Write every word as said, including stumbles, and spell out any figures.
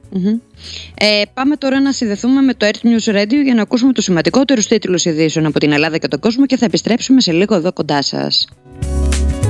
Mm-hmm. Ε, πάμε τώρα να συνδεθούμε με το Earth News Radio για να ακούσουμε τους σημαντικότερους τίτλους ειδήσεων από την Ελλάδα και τον κόσμο και θα επιστρέψουμε σε λίγο εδώ κοντά σας.